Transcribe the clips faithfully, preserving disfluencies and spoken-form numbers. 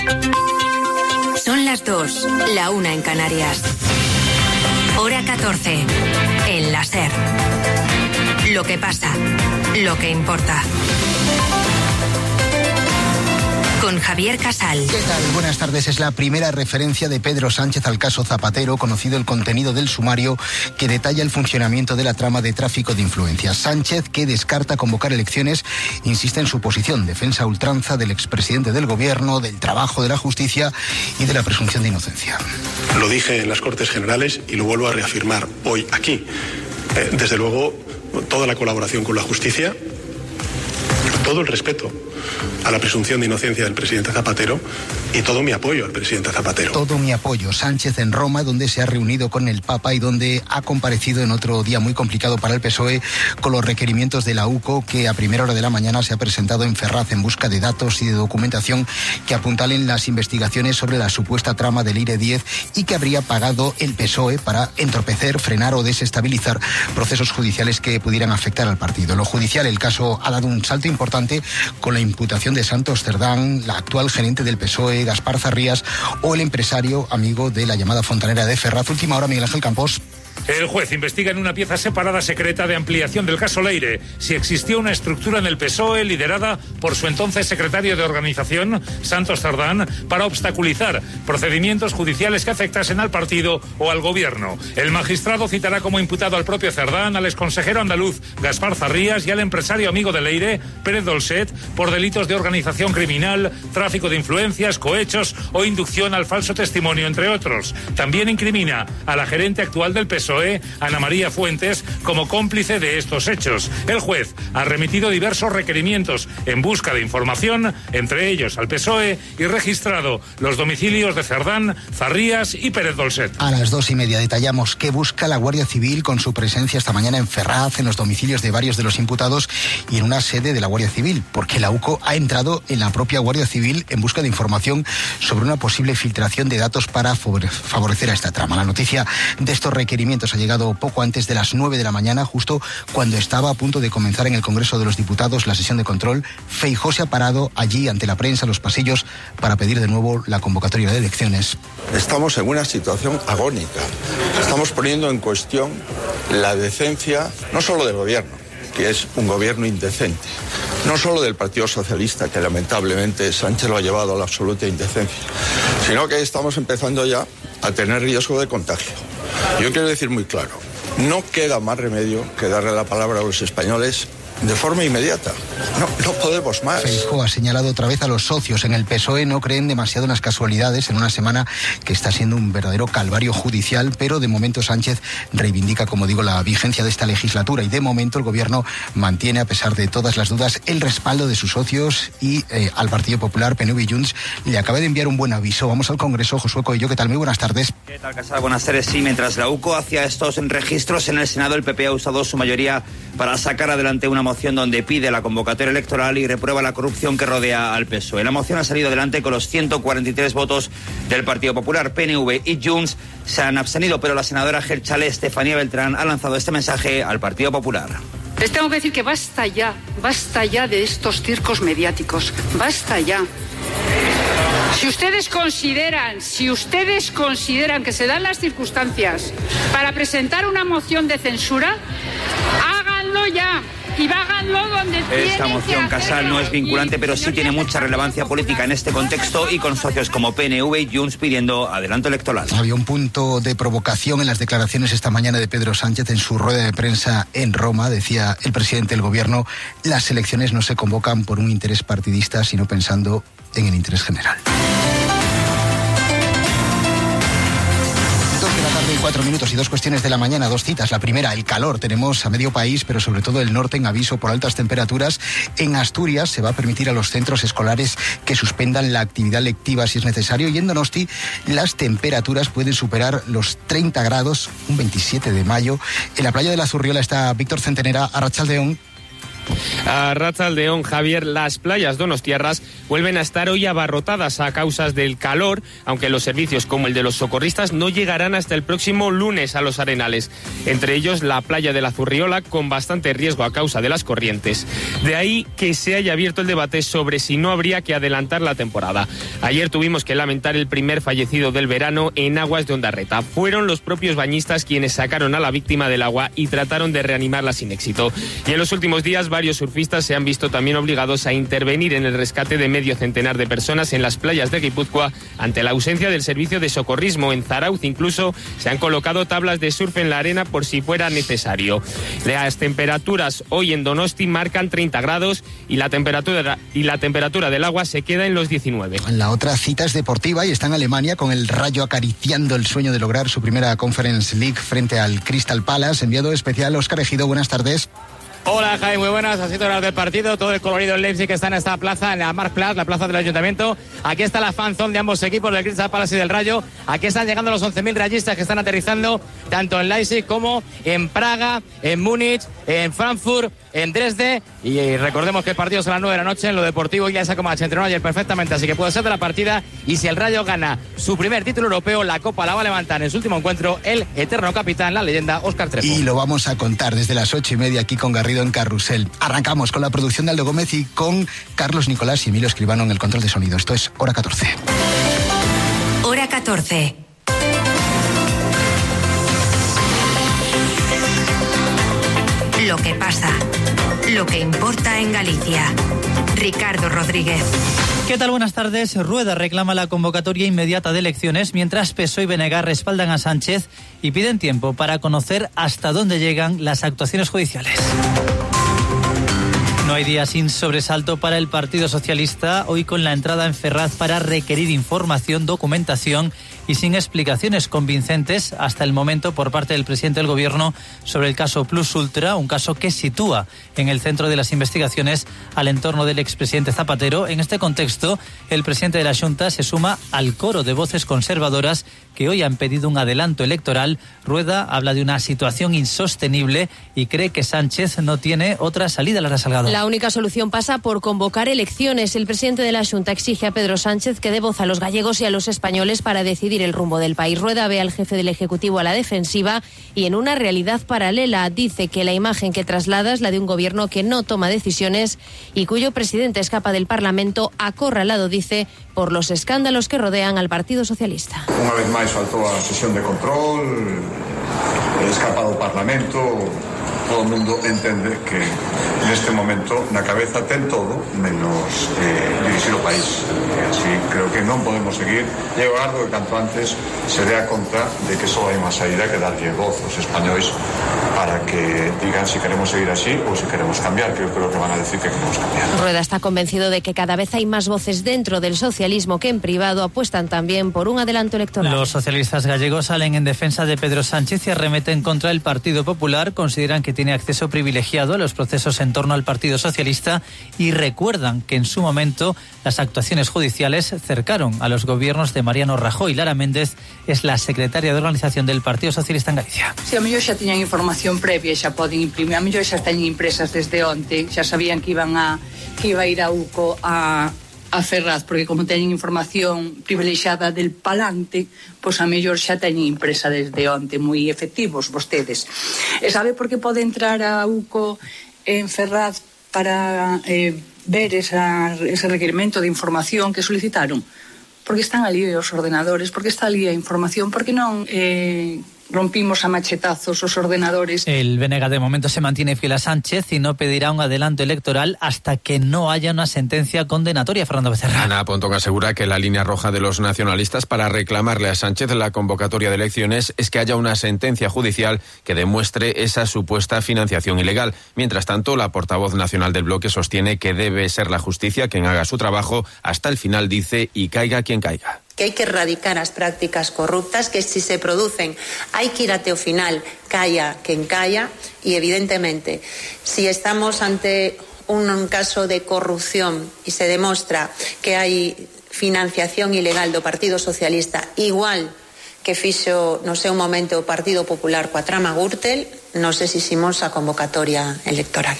Son las dos, la una en Canarias. Hora catorce, en la SER. Lo que pasa, lo que importa. Con Javier Casal. ¿Qué tal? Buenas tardes. Es la primera referencia de Pedro Sánchez al caso Zapatero, conocido el contenido del sumario que detalla el funcionamiento de la trama de tráfico de influencias. Sánchez, que descarta convocar elecciones, insiste en su posición, defensa a ultranza del expresidente del gobierno, del trabajo de la justicia y de la presunción de inocencia. Lo dije en las Cortes Generales y lo vuelvo a reafirmar hoy aquí. Eh, desde luego, toda la colaboración con la justicia, todo el respeto a la presunción de inocencia del presidente Zapatero y todo mi apoyo al presidente Zapatero. Todo mi apoyo. Sánchez en Roma, donde se ha reunido con el Papa y donde ha comparecido en otro día muy complicado para el P S O E con los requerimientos de la U C O, que a primera hora de la mañana se ha presentado en Ferraz en busca de datos y de documentación que apuntalen las investigaciones sobre la supuesta trama del I R E diez y que habría pagado el P S O E para entorpecer, frenar o desestabilizar procesos judiciales que pudieran afectar al partido. En lo judicial, el caso ha dado un salto importante con la imputación de Santos Cerdán, la actual gerente del P S O E, Gaspar Zarrías, o el empresario amigo de la llamada fontanera de Ferraz. Última hora, Miguel Ángel Campos. El juez investiga en una pieza separada secreta de ampliación del caso Leire si existió una estructura en el P S O E liderada por su entonces secretario de organización, Santos Cerdán, para obstaculizar procedimientos judiciales que afectasen al partido o al gobierno. El magistrado citará como imputado al propio Cerdán, al exconsejero andaluz Gaspar Zarrías y al empresario amigo de Leire, Pérez Dolcet, por delitos de organización criminal, tráfico de influencias, cohechos o inducción al falso testimonio, entre otros. También incrimina a la gerente actual del P S O E, Ana María Fuentes, como cómplice de estos hechos. El juez ha remitido diversos requerimientos en busca de información, entre ellos al P S O E, y registrado los domicilios de Cerdán, Zarrías y Pérez Dolcet. A las dos y media detallamos qué busca la Guardia Civil con su presencia esta mañana en Ferraz, en los domicilios de varios de los imputados y en una sede de la Guardia Civil, porque la U C O ha entrado en la propia Guardia Civil en busca de información sobre una posible filtración de datos para favorecer a esta trama. La noticia de estos requerimientos ha llegado poco antes de las nueve de la mañana, justo cuando estaba a punto de comenzar en el Congreso de los Diputados la sesión de control. Feijóo se ha parado allí ante la prensa, los pasillos, para pedir de nuevo la convocatoria de elecciones. Estamos en una situación agónica. Estamos poniendo en cuestión la decencia, no solo del gobierno, que es un gobierno indecente, no solo del Partido Socialista, que lamentablemente Sánchez lo ha llevado a la absoluta indecencia, sino que estamos empezando ya a tener riesgo de contagio. Yo quiero decir muy claro, no queda más remedio que darle la palabra a los españoles de forma inmediata. No, no podemos más. Feijóo ha señalado otra vez a los socios en el P S O E. No creen demasiado en las casualidades en una semana que está siendo un verdadero calvario judicial, pero de momento Sánchez reivindica, como digo, la vigencia de esta legislatura y de momento el gobierno mantiene, a pesar de todas las dudas, el respaldo de sus socios y eh, al Partido Popular, P N V y Junts le acaba de enviar un buen aviso. Vamos al Congreso. Josué Coello, ¿qué tal? Muy buenas tardes. ¿Qué tal, Casal? Buenas tardes. Sí, mientras la U C O hacía estos registros en el Senado, el P P ha usado su mayoría para sacar adelante una moción donde pide la convocatoria electoral y reprueba la corrupción que rodea al P S O E. La moción ha salido adelante con los ciento cuarenta y tres votos del Partido Popular. P N V y Junts se han abstenido, pero la senadora Gelchale Estefanía Beltrán ha lanzado este mensaje al Partido Popular. Les tengo que decir que basta ya, basta ya de estos circos mediáticos, basta ya. Si ustedes consideran, si ustedes consideran que se dan las circunstancias para presentar una moción de censura, háganlo ya. Y háganlo donde Esta moción, Casal, no es vinculante, pero sí tiene mucha relevancia política en este contexto y con socios como P N V y Junts pidiendo adelanto electoral. Había un punto de provocación en las declaraciones esta mañana de Pedro Sánchez en su rueda de prensa en Roma. Decía el presidente del gobierno, las elecciones no se convocan por un interés partidista, sino pensando en el interés general. Cuatro minutos y dos cuestiones de la mañana, dos citas. La primera, el calor. Tenemos a medio país, pero sobre todo el norte, en aviso por altas temperaturas. En Asturias se va a permitir a los centros escolares que suspendan la actividad lectiva si es necesario. Y en Donosti las temperaturas pueden superar los treinta grados, un veintisiete de mayo. En la playa de la Zurriola está Víctor Centenera, Arratsaldeon. A Arratsaldeon, Javier, las playas donostiarras vuelven a estar hoy abarrotadas a causa del calor, aunque los servicios como el de los socorristas no llegarán hasta el próximo lunes a los arenales. Entre ellos la playa de la Zurriola, con bastante riesgo a causa de las corrientes. De ahí que se haya abierto el debate sobre si no habría que adelantar la temporada. Ayer tuvimos que lamentar el primer fallecido del verano en aguas de Ondarreta. Fueron los propios bañistas quienes sacaron a la víctima del agua y trataron de reanimarla sin éxito. Y en los últimos días varios surfistas se han visto también obligados a intervenir en el rescate de medio centenar de personas en las playas de Guipúzcoa ante la ausencia del servicio de socorrismo. En Zarauz incluso se han colocado tablas de surf en la arena por si fuera necesario. Las temperaturas hoy en Donosti marcan treinta grados y la temperatura y la temperatura del agua se queda en los diecinueve. La otra cita es deportiva y está en Alemania, con el Rayo acariciando el sueño de lograr su primera Conference League frente al Crystal Palace. Enviado especial Óscar Ejido, buenas tardes. Hola Jaime, muy buenas, así horas del partido, todo el colorido en Leipzig que está en esta plaza, en la Marktplatz, la plaza del Ayuntamiento. Aquí está la fanzone de ambos equipos, del Crystal Palace y del Rayo. Aquí están llegando los once mil rayistas que están aterrizando tanto en Leipzig como en Praga, en Múnich, en Frankfurt, en Dresde. Y recordemos que el partido es a las nueve de la noche. En lo deportivo ya como se entrenó ayer perfectamente, así que puede ser de la partida. Y si el Rayo gana su primer título europeo, la Copa la va a levantar en su último encuentro el eterno capitán, la leyenda Óscar Trejo. Y lo vamos a contar desde las ocho y media aquí con Garrido en Carrusel. Arrancamos con la producción de Aldo Gómez y con Carlos Nicolás y Emilio Escribano en el control de sonido. Esto es Hora catorce. Hora catorce. Lo que pasa, lo que importa en Galicia. Ricardo Rodríguez. ¿Qué tal? Buenas tardes. Rueda reclama la convocatoria inmediata de elecciones, mientras P S O E y B N G respaldan a Sánchez y piden tiempo para conocer hasta dónde llegan las actuaciones judiciales. No hay día sin sobresalto para el Partido Socialista, hoy con la entrada en Ferraz para requerir información, documentación y sin explicaciones convincentes hasta el momento por parte del presidente del Gobierno sobre el caso Plus Ultra, un caso que sitúa en el centro de las investigaciones al entorno del expresidente Zapatero. En este contexto, el presidente de la Xunta se suma al coro de voces conservadoras que hoy han pedido un adelanto electoral. Rueda habla de una situación insostenible y cree que Sánchez no tiene otra salida. Lara Salgado. La única solución pasa por convocar elecciones. El presidente de la Xunta exige a Pedro Sánchez que dé voz a los gallegos y a los españoles para decidir el rumbo del país. Rueda ve al jefe del Ejecutivo a la defensiva y en una realidad paralela. Dice que la imagen que traslada es la de un gobierno que no toma decisiones y cuyo presidente escapa del Parlamento acorralado, dice, por los escándalos que rodean al Partido Socialista. Unha vez máis faltou a sesión de control, escapa do Parlamento. Todo o mundo entende que neste momento na cabeza ten todo menos eh, dirigir o país. E así creo que non podemos seguir. E eu agardo que canto antes se dea conta de que só hai unha saída que darlle voz aos españois para que digan si queremos seguir así ou si queremos cambiar, que eu creo que van a decir que queremos cambiar. Rueda está convencido de que cada vez hay más voces dentro del socialismo que en privado apuestan también por un adelanto electoral. Los socialistas gallegos salen en defensa de Pedro Sánchez y arremeten contra el Partido Popular. Consideran que tiene acceso privilegiado a los procesos en torno al Partido Socialista y recuerdan que en su momento las actuaciones judiciales cercaron a los gobiernos de Mariano Rajoy. Lara Méndez es la secretaria de organización del Partido Socialista en Galicia. Si a mellor xa tiñan información previa, xa poden imprimir, a mellor xa están impresas desde onte, xa sabían que iban a que iba a ir a UCO a a Ferraz, porque como teñen información privilexiada del palante, pois a mellor xa teñen impresa desde onte, moi efectivos vostedes. E sabe por que pode entrar a UCO en Ferraz para eh, ver esa, ese requerimento de información que solicitaron? Porque están ali os ordenadores, porque está ali a información, porque non eh, rompimos a machetazos os ordenadores. El B N G de momento se mantiene fiel a Sánchez y no pedirá un adelanto electoral hasta que no haya una sentencia condenatoria. Fernando Becerra. Ana Pontón asegura que la línea roja de los nacionalistas para reclamarle a Sánchez la convocatoria de elecciones es que haya una sentencia judicial que demuestre esa supuesta financiación ilegal. Mientras tanto, la portavoz nacional del bloque sostiene que debe ser la justicia quien haga su trabajo hasta el final, dice, y caiga quien caiga. Que hai que erradicar as prácticas corruptas, que si se producen hai que ir até o final, calla quen calla, e evidentemente, si estamos ante un caso de corrupción e se demostra que hai financiación ilegal do Partido Socialista, igual que fixo no seu momento o Partido Popular coa trama Gürtel, non sei se hicimos a convocatoria electoral.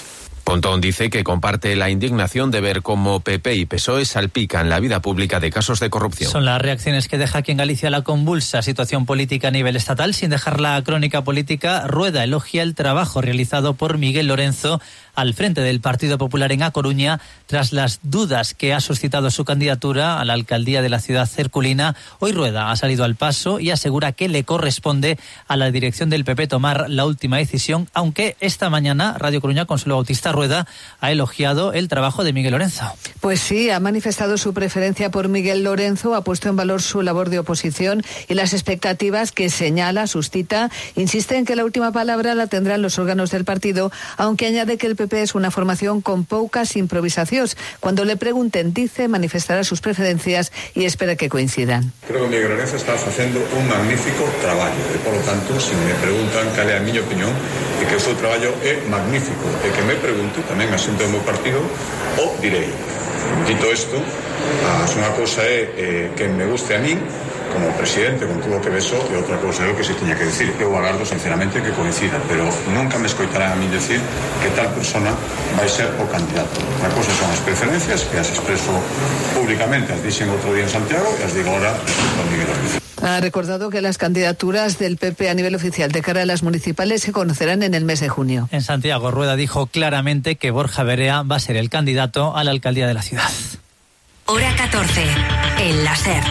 Pontón dice que comparte la indignación de ver cómo P P y P S O E salpican la vida pública de casos de corrupción. Son las reacciones que deja aquí en Galicia la convulsa situación política a nivel estatal. Sin dejar la crónica política, Rueda elogia el trabajo realizado por Miguel Lorenzo al frente del Partido Popular en A Coruña tras las dudas que ha suscitado su candidatura a la alcaldía de la ciudad herculina. Hoy Rueda ha salido al paso y asegura que le corresponde a la dirección del P P tomar la última decisión, aunque esta mañana Radio Coruña, Consuelo Bautista Rueda, ha elogiado el trabajo de Miguel Lorenzo. Pues sí, ha manifestado su preferencia por Miguel Lorenzo, ha puesto en valor su labor de oposición y las expectativas que señala, suscita. Insiste en que la última palabra la tendrán los órganos del partido, aunque añade que el P P es una formación con poucas improvisacións. Cuando le pregunten, dice, manifestará sus preferencias y espera que coincidan. Creo que Miguel Lorenzo está facendo un magnífico traballo e, por lo tanto, se me preguntan cal é a miña opinión, é que o seu traballo é magnífico e que me pregunto tamén a xente do meu partido o direi. Dito isto, unha cousa é eh, que me guste a min como presidente con todo o que beso e outra cousa é o que se tiña que decir. Eu agardo sinceramente que coincida, pero nunca me escoitarán a mí decir que tal persona vai ser o candidato. Unha cousa son as preferencias que as expreso públicamente, as dixen outro día en Santiago e as digo ahora con Miguel Lorenzo. Ha recordado que las candidaturas del P P a nivel oficial de cara a las municipales se conocerán en el mes de junio. En Santiago, Rueda dijo claramente que Borja Berea va a ser el candidato a la alcaldía de la ciudad. Hora catorce, en la SER.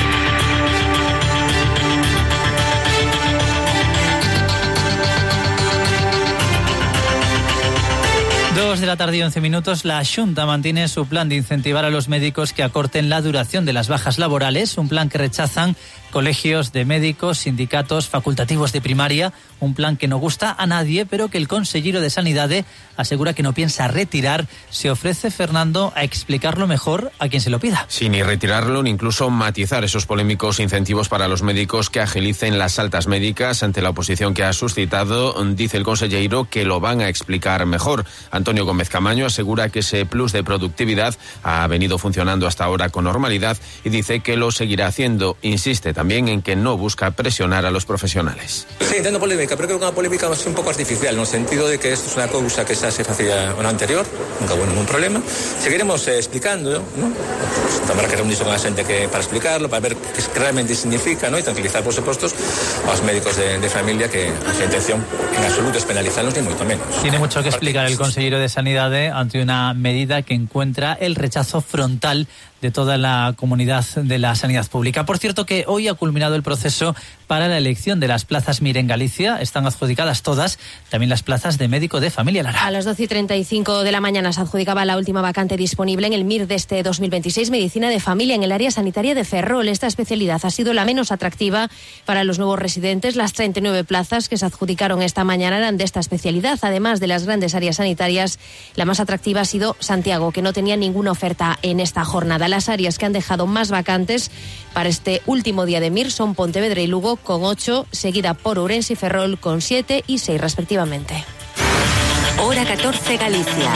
Dos de la tarde y once minutos, la Xunta mantiene su plan de incentivar a los médicos que acorten la duración de las bajas laborales, un plan que rechazan colegios de médicos, sindicatos, facultativos de primaria, un plan que no gusta a nadie, pero que el consellero de Sanidade asegura que no piensa retirar. Se ofrece, Fernando, a explicarlo mejor a quien se lo pida. Sí, ni retirarlo, ni incluso matizar esos polémicos incentivos para los médicos que agilicen las altas médicas. Ante la oposición que ha suscitado, dice el consellero que lo van a explicar mejor. Antonio Gómez Camaño asegura que ese plus de productividad ha venido funcionando hasta ahora con normalidad y dice que lo seguirá haciendo. Insiste también en que no busca presionar a los profesionales. Sí, entendo polémica, pero creo que unha polémica un pouco artificial, no sentido de que isto é unha cousa que xa se facía no anterior, nunca hubo ningún problema. Seguiremos eh, explicando, ¿no? Pues, habrá que reunirse con a xente que para explicarlo, para ver que realmente significa, ¿no? E tranquilizar, por suposto, aos médicos de, de familia que a súa intención en absoluto es penalizarlos, ni moito menos. Tiene mucho que explicar el consejero de Sanidade ante una medida que encuentra el rechazo frontal de toda la comunidad de la sanidad pública. Por cierto, que hoy ha culminado el proceso para la elección de las plazas M I R en Galicia. Están adjudicadas todas, también las plazas de médico de familia. Lara. A las doce y treinta y cinco de la mañana se adjudicaba la última vacante disponible en el M I R de este dos mil veintiséis, Medicina de Familia, en el área sanitaria de Ferrol. Esta especialidad ha sido la menos atractiva para los nuevos residentes. Las treinta y nueve plazas que se adjudicaron esta mañana eran de esta especialidad. Además de las grandes áreas sanitarias, la más atractiva ha sido Santiago, que no tenía ninguna oferta en esta jornada. Las áreas que han dejado más vacantes para este último día de M I R son Pontevedra y Lugo con ocho, seguida por Ourense y Ferrol con siete y seis respectivamente. Hora catorce, Galicia.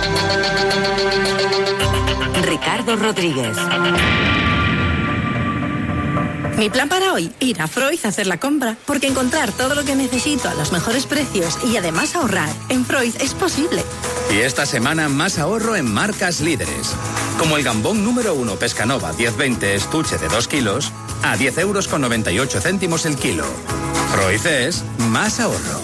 Ricardo Rodríguez. Mi plan para hoy, ir a Freud a hacer la compra, porque encontrar todo lo que necesito a los mejores precios y además ahorrar en Freud es posible. Y esta semana más ahorro en marcas líderes, como el gambón número uno Pescanova diez veinte estuche de dos kilos a diez euros con noventa y ocho céntimos el kilo. Freud es más ahorro.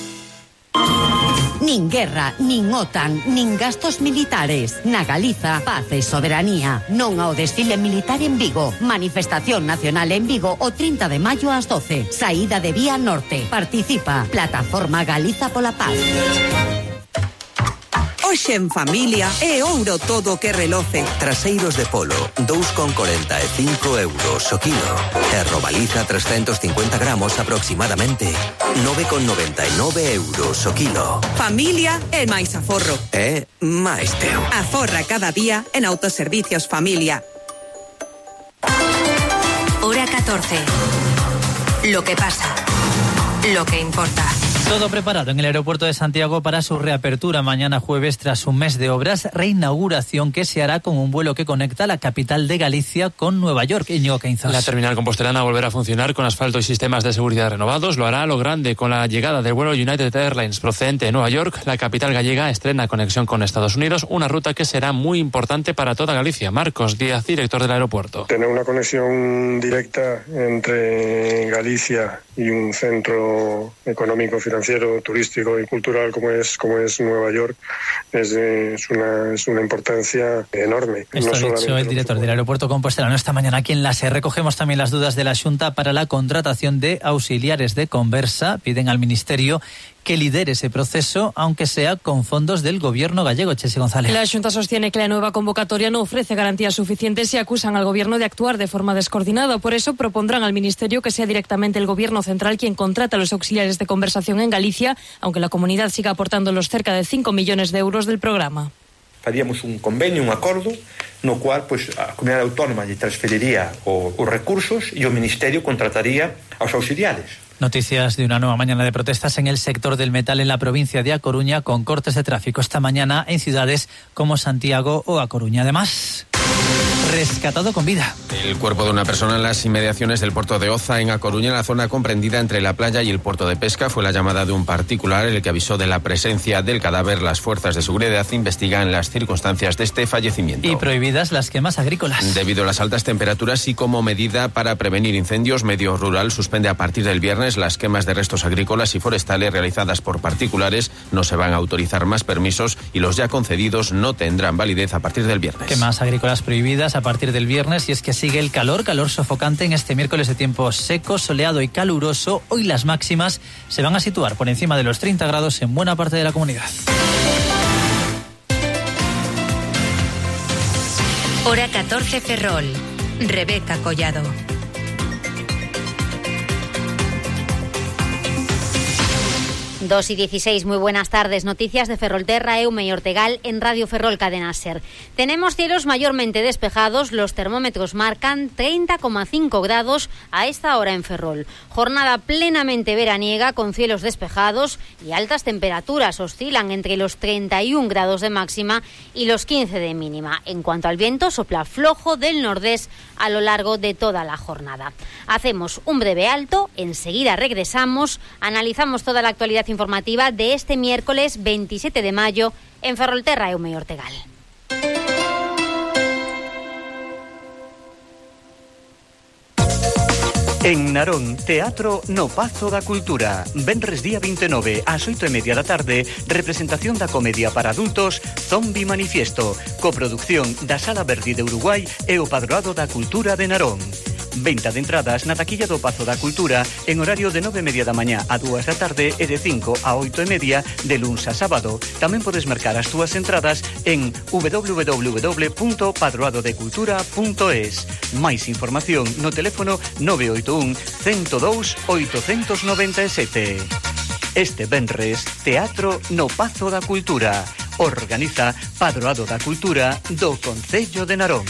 Nin guerra, nin OTAN, nin gastos militares. Na Galiza, paz e soberanía. Non ao desfile militar en Vigo. Manifestación nacional en Vigo o trinta de maio ás doce. Saída de Vía Norte. Participa. Plataforma Galiza pola Paz. Hoxe en familia é ouro todo o que reloce. Traseiros de polo, dous con corenta e cinco euros o kilo. E robaliza trescentos cincuenta gramos aproximadamente, nove con noventa e nove euros o kilo. Familia é máis aforro. É máis teu. Aforra cada día en Autoservicios Familia. Hora catorce. Lo que pasa. Lo que importa. Todo preparado en el aeropuerto de Santiago para su reapertura mañana jueves tras un mes de obras, reinauguración que se hará con un vuelo que conecta la capital de Galicia con Nueva York. Íñigo Quinzos. La terminal compostelana volverá a funcionar con asfalto y sistemas de seguridad renovados. Lo hará a lo grande con la llegada del vuelo United Airlines procedente de Nueva York. La capital gallega estrena conexión con Estados Unidos, una ruta que será muy importante para toda Galicia. Marcos Díaz, director del aeropuerto. Tener una conexión directa entre Galicia y un centro económico, financiero, turístico y cultural como es como es Nueva York es, es, una, es una importancia enorme. Esto ha dicho el director del aeropuerto compostelano esta mañana aquí en la SER. Recogemos también las dudas de la Xunta para la contratación de auxiliares de Conversa. Piden al Ministerio que lidere ese proceso, aunque sea con fondos del gobierno gallego. Chesi González. La Xunta sostiene que la nueva convocatoria no ofrece garantías suficientes y acusan al gobierno de actuar de forma descoordinada. Por eso propondrán al Ministerio que sea directamente el gobierno central quien contrata a los auxiliares de conversación en Galicia, aunque la comunidad siga aportando los cerca de cinco millones de euros del programa. Faríamos un convenio, un acordo, no cual pues, a comunidade autónoma lle transferiría o, os recursos e o Ministerio contrataría aos auxiliares. Noticias de una nueva mañana de protestas en el sector del metal en la provincia de A Coruña, con cortes de tráfico esta mañana en ciudades como Santiago o A Coruña. Además, rescatado con vida. El cuerpo de una persona en las inmediaciones del puerto de Oza, en A Coruña, en la zona comprendida entre la playa y el puerto de pesca. Fue la llamada de un particular el que avisó de la presencia del cadáver. Las fuerzas de seguridad investigan las circunstancias de este fallecimiento. Y prohibidas las quemas agrícolas. Debido a las altas temperaturas y como medida para prevenir incendios, Medio Rural suspende a partir del viernes las quemas de restos agrícolas y forestales realizadas por particulares. No se van a autorizar más permisos y los ya concedidos no tendrán validez a partir del viernes. Quemas agrícolas prohibidas a partir del viernes, y es que sigue el calor, calor sofocante en este miércoles de tiempo seco, soleado y caluroso. Hoy las máximas se van a situar por encima de los treinta grados en buena parte de la comunidad. Hora catorce Ferrol. Rebeca Collado. dos y dieciséis, muy buenas tardes. Noticias de Ferrolterra, Eume y Ortegal en Radio Ferrol Cadena SER. Tenemos cielos mayormente despejados, los termómetros marcan treinta coma cinco grados a esta hora en Ferrol. Jornada plenamente veraniega con cielos despejados y altas temperaturas, oscilan entre los treinta y un grados de máxima y los quince de mínima. En cuanto al viento, sopla flojo del nordés a lo largo de toda la jornada. Hacemos un breve alto, enseguida regresamos, analizamos toda la actualidad informativa de este miércoles veintisiete de mayo en Ferrolterra, Eume y Ortegal. En Narón, Teatro no Pazo da Cultura. Venres día veintinueve, ás oito e media da tarde, representación da comedia para adultos Zombie Manifiesto, coproducción da Sala Verdi de Uruguai e o Padroado da Cultura de Narón. Venta de entradas na taquilla do Pazo da Cultura en horario de nove e media da mañá a dúas da tarde e de cinco a oito e media de luns a sábado. Tamén podes mercar as túas entradas en doble u doble u doble u punto padroado de cultura punto es. Máis información no teléfono nove oito un, cento dous, oitocentos noventa e sete. Este venres, Teatro no Pazo da Cultura. Organiza Padroado da Cultura do Concello de Narón.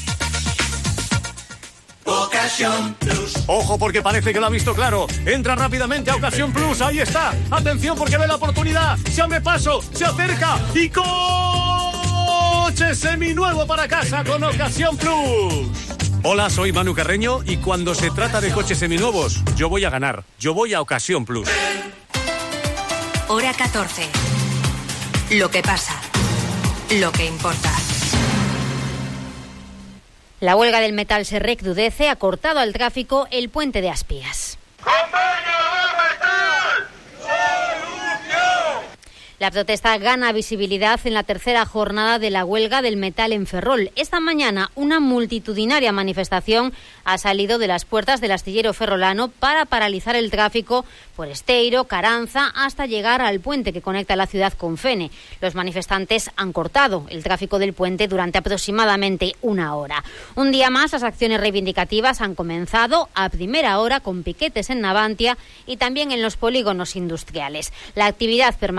Ocasión Plus. Ojo, porque parece que lo ha visto claro. Entra rápidamente a Ocasión Plus. Ahí está. Atención, porque ve la oportunidad. Se me paso, se acerca y coche seminuevo para casa con Ocasión Plus. Hola, soy Manu Carreño y cuando se trata de coches seminuevos, yo voy a ganar. Yo voy a Ocasión Plus. Hora catorce. Lo que pasa. Lo que importa. La huelga del metal se recrudece, ha cortado al tráfico el puente de Aspías. La protesta gana visibilidad en la tercera jornada de la huelga del metal en Ferrol. Esta mañana una multitudinaria manifestación ha salido de las puertas del astillero ferrolano para paralizar el tráfico por Esteiro, Caranza, hasta llegar al puente que conecta la ciudad con Fene. Los manifestantes han cortado el tráfico del puente durante aproximadamente una hora. Un día más, las acciones reivindicativas han comenzado a primera hora con piquetes en Navantia y también en los polígonos industriales. La actividad permanece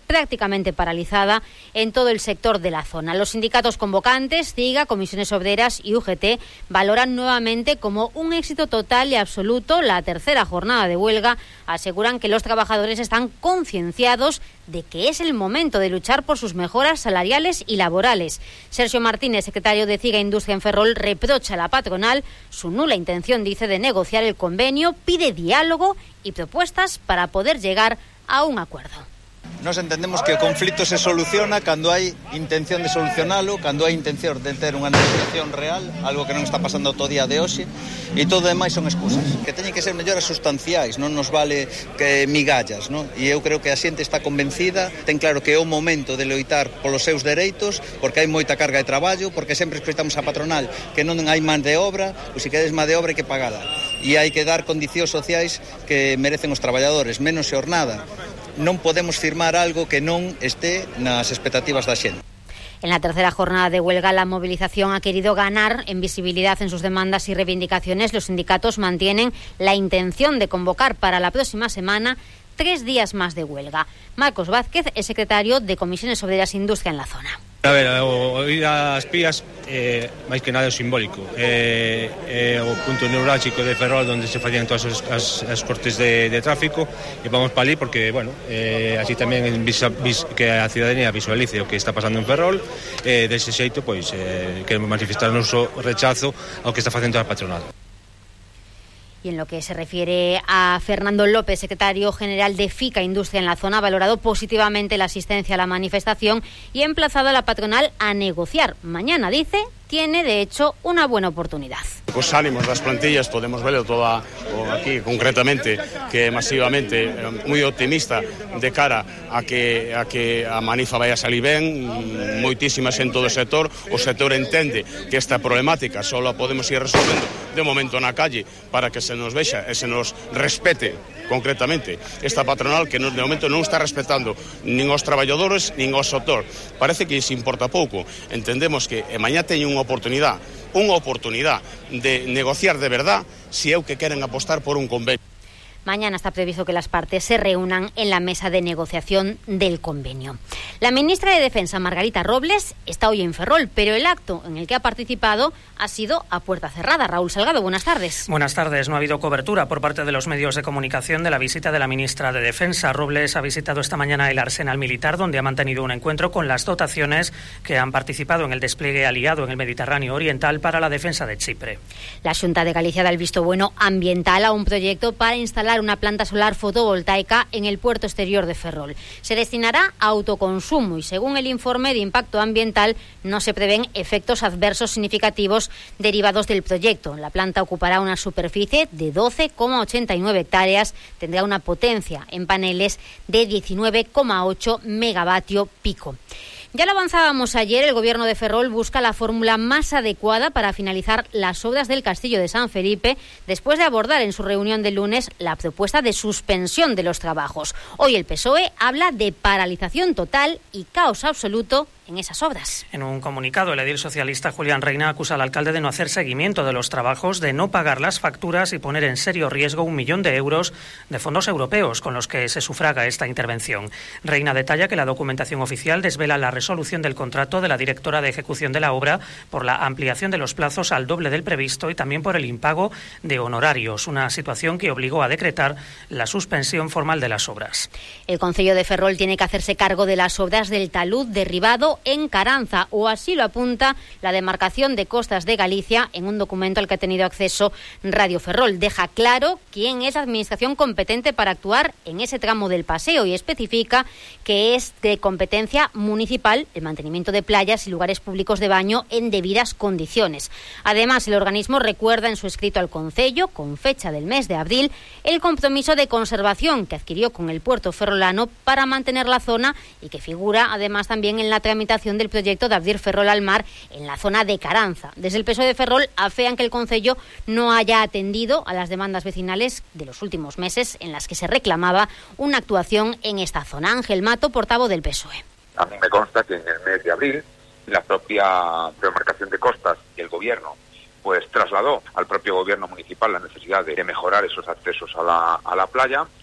prácticamente paralizada en todo el sector de la zona. Los sindicatos convocantes, CIGA, Comisiones Obreras y U G T, valoran nuevamente como un éxito total y absoluto la tercera jornada de huelga. Aseguran que los trabajadores están concienciados de que es el momento de luchar por sus mejoras salariales y laborales. Sergio Martínez, secretario de CIGA Industria en Ferrol, reprocha a la patronal su nula intención, dice, de negociar el convenio, pide diálogo y propuestas para poder llegar a un acuerdo. Nos entendemos que o conflito se soluciona cando hai intención de solucionalo, cando hai intención de ter unha negociación real, algo que non está pasando todo o día de hoxe, e todo demais son excusas. Que teñen que ser melloras sustanciais, non nos vale que migallas, non? E eu creo que a xente está convencida, ten claro que é o momento de loitar polos seus dereitos, porque hai moita carga de traballo, porque sempre escoitamos a patronal que non hai man de obra, pois se queres man de obra hai que pagala. E hai que dar condicións sociais que merecen os traballadores, menos xornada. Non podemos firmar algo que non esté nas expectativas da xente. En la tercera jornada de huelga, la movilización ha querido ganar en visibilidad en sus demandas y reivindicaciones. Los sindicatos mantienen la intención de convocar para la próxima semana tres días más de huelga. Marcos Vázquez es secretario de Comisiones Obreras e Industria en la zona. A ver, o, o ir ás pías eh, máis que nada é simbólico, é eh, eh, o punto neurálgico de Ferrol onde se facían todas as, as, as cortes de, de tráfico, e vamos para ali porque, bueno, eh, así tamén visa, vis, que a ciudadanía visualice o que está pasando en Ferrol, e eh, dese xeito, pois, eh, queremos manifestar o noso rechazo ao que está facendo a patronal. Y en lo que se refiere a Fernando López, secretario general de FICA Industria en la zona, ha valorado positivamente la asistencia a la manifestación y ha emplazado a la patronal a negociar. Mañana, dice, tiene de hecho una buena oportunidad. Cos ánimos das plantillas podemos verlo toda aquí concretamente que masivamente moi optimista de cara a que a que a manifa vai a salir ben, moitísimas en todo o sector. O sector entende que esta problemática só a podemos ir resolvendo de momento na calle para que se nos vexa e se nos respete concretamente esta patronal que de momento non está respetando nin os traballadores nin o sector. Parece que se importa pouco. Entendemos que e mañá teñen unha oportunidade, unha oportunidade de negociar de verdad se é o que queren apostar por un convenio. Mañana está previsto que las partes se reúnan en la mesa de negociación del convenio. La ministra de Defensa, Margarita Robles, está hoy en Ferrol, pero el acto en el que ha participado ha sido a puerta cerrada. Raúl Salgado, buenas tardes. Buenas tardes. No ha habido cobertura por parte de los medios de comunicación de la visita de la ministra de Defensa. Robles ha visitado esta mañana el Arsenal Militar, donde ha mantenido un encuentro con las dotaciones que han participado en el despliegue aliado en el Mediterráneo Oriental para la defensa de Chipre. La Xunta de Galicia da el visto bueno ambiental a un proyecto para instalar una planta solar fotovoltaica en el puerto exterior de Ferrol. Se destinará a autoconsumo y, según el informe de impacto ambiental, no se prevén efectos adversos significativos derivados del proyecto. La planta ocupará una superficie de doce coma ochenta y nueve hectáreas, tendrá una potencia en paneles de diecinueve coma ocho megavatio pico. Ya lo avanzábamos ayer, el Gobierno de Ferrol busca la fórmula más adecuada para finalizar las obras del Castillo de San Felipe, después de abordar en su reunión del lunes la propuesta de suspensión de los trabajos. Hoy el P S O E habla de paralización total y caos absoluto en esas obras. En un comunicado, el edil socialista Julián Reina acusa al alcalde de no hacer seguimiento de los trabajos, de no pagar las facturas y poner en serio riesgo un millón de euros de fondos europeos con los que se sufraga esta intervención. Reina detalla que la documentación oficial desvela la resolución del contrato de la directora de ejecución de la obra por la ampliación de los plazos al doble del previsto y también por el impago de honorarios, una situación que obligó a decretar la suspensión formal de las obras. El Concello de Ferrol tiene que hacerse cargo de las obras del talud derribado en Caranza, o así lo apunta la demarcación de Costas de Galicia en un documento al que ha tenido acceso Radio Ferrol. Deja claro quién es la administración competente para actuar en ese tramo del paseo y especifica que es de competencia municipal el mantenimiento de playas y lugares públicos de baño en debidas condiciones. Además, el organismo recuerda en su escrito al Concello, con fecha del mes de abril, el compromiso de conservación que adquirió con el puerto ferrolano para mantener la zona y que figura además también en la tramitación del proyecto de abrir Ferrol al mar en la zona de Caranza. Desde el P S O E de Ferrol afean que el Concello no haya atendido a las demandas vecinales de los últimos meses en las que se reclamaba una actuación en esta zona. Ángel Mato, portavoz del P S O E. A mí me consta que en el mes de abril la propia demarcación de Costas y el Gobierno pues trasladó al propio Gobierno municipal la necesidad de mejorar esos accesos a la, a la playa en virtud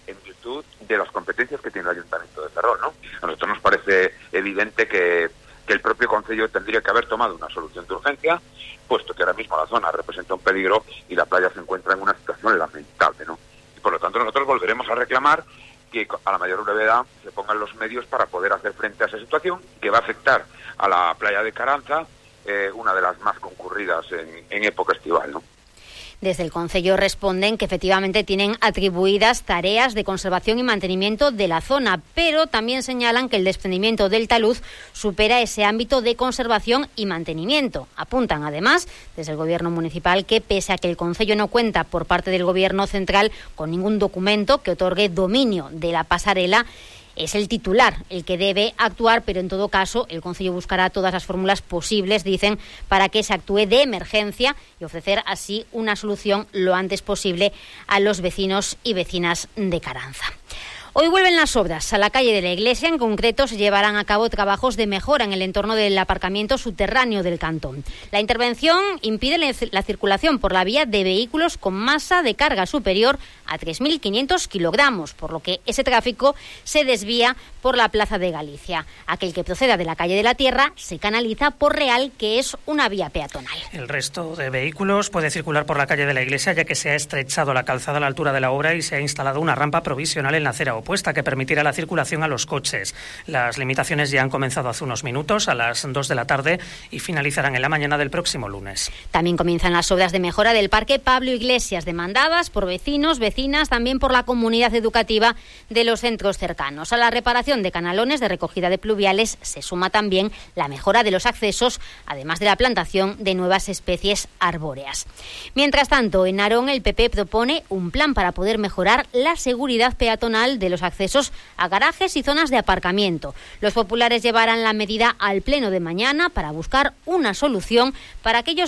virtud de las competencias que tiene el Ayuntamiento de Ferrol, ¿no? A nosotros nos parece evidente que, que el propio Concello tendría que haber tomado una solución de urgencia, puesto que ahora mismo la zona representa un peligro y la playa se encuentra en una situación lamentable, ¿no? Y por lo tanto nosotros volveremos a reclamar que a la mayor brevedad se pongan los medios para poder hacer frente a esa situación que va a afectar a la playa de Caranza, eh, una de las más concurridas en, en época estival, ¿no? Desde el Concello responden que efectivamente tienen atribuidas tareas de conservación y mantenimiento de la zona, pero también señalan que el desprendimiento del talud supera ese ámbito de conservación y mantenimiento. Apuntan además desde el Gobierno municipal que pese a que el Concello no cuenta por parte del Gobierno central con ningún documento que otorgue dominio de la pasarela, es el titular el que debe actuar, pero en todo caso el Concello buscará todas las fórmulas posibles, dicen, para que se actúe de emergencia y ofrecer así una solución lo antes posible a los vecinos y vecinas de Caranza. Hoy vuelven las obras a la calle de la Iglesia. En concreto, se llevarán a cabo trabajos de mejora en el entorno del aparcamiento subterráneo del cantón. La intervención impide la circulación por la vía de vehículos con masa de carga superior a tres mil quinientos kilogramos, por lo que ese tráfico se desvía por la Plaza de Galicia. Aquel que proceda de la calle de la Tierra se canaliza por Real, que es una vía peatonal. El resto de vehículos puede circular por la calle de la Iglesia, ya que se ha estrechado la calzada a la altura de la obra y se ha instalado una rampa provisional en la acera opuesta que permitirá la circulación a los coches. Las limitaciones ya han comenzado hace unos minutos, a las dos de la tarde, y finalizarán en la mañana del próximo lunes. También comienzan las obras de mejora del Parque Pablo Iglesias, demandadas por vecinos, vecinas, también por la comunidad educativa de los centros cercanos. A la reparación de canalones de recogida de pluviales se suma también la mejora de los accesos, además de la plantación de nuevas especies arbóreas. Mientras tanto, en Narón el P P propone un plan para poder mejorar la seguridad peatonal de los accesos a garajes y zonas de aparcamiento. Los populares llevarán la medida al pleno de mañana para buscar una solución para aquellos